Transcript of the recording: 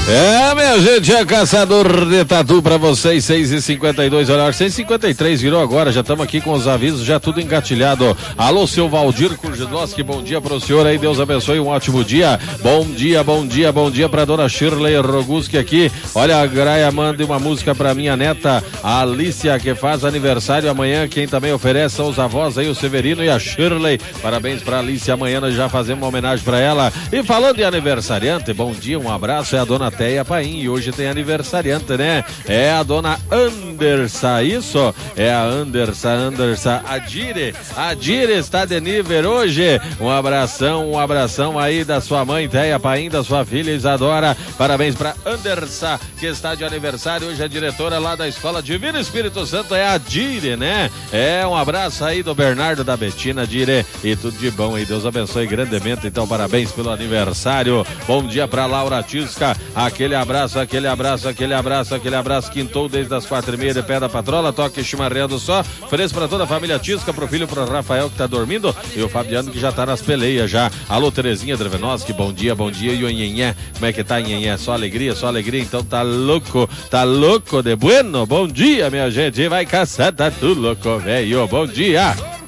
Minha gente, é Caçador de Tatu pra vocês, 6h52, olha, 6h53 virou agora, já estamos aqui com os avisos, já tudo engatilhado. Alô, seu Valdir Kurgidowski, bom dia pro senhor aí, Deus abençoe, um ótimo dia. Bom dia pra dona Shirley Roguski aqui. Olha, a Graia manda uma música pra minha neta, a Alicia, que faz aniversário amanhã, quem também oferece são os avós aí, o Severino e a Shirley. Parabéns pra Alicia, amanhã nós já fazemos uma homenagem pra ela. E falando em aniversariante, bom dia, um abraço, é a dona Teia Paim, e hoje tem aniversariante, né? É a dona Andersa, isso? É a Andersa, a Dire está de nível hoje. Um abração aí da sua mãe Teia Paim, da sua filha Isadora. Parabéns pra Andersa, que está de aniversário hoje, a diretora lá da Escola Divino Espírito Santo é a Dire, né? É, um abraço aí do Bernardo, da Betina, Dire, e tudo de bom aí, Deus abençoe grandemente, então parabéns pelo aniversário. Bom dia pra Laura Tisca, aquele abraço, quintou desde as 4h30 de pé da patrola, toque chimarreando só, ofereço pra toda a família Tisca, pro filho, pro Rafael que tá dormindo, e o Fabiano que já tá nas peleias já. Alô, Terezinha Drevenovski, bom dia, e o Nhenhé, como é que tá, Nhenhé? Só alegria, então tá louco de bueno, bom dia, minha gente, vai caçar, tá tudo louco, velho, bom dia.